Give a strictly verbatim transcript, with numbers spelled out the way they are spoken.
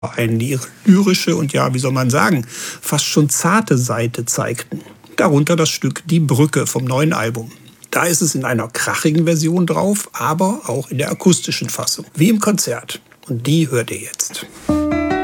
einen, die ihre lyrische und ja, wie soll man sagen, fast schon zarte Seite zeigten. Darunter das Stück Die Brücke vom neuen Album. Da ist es in einer krachigen Version drauf, aber auch in der akustischen Fassung, wie im Konzert. Und die hört ihr jetzt.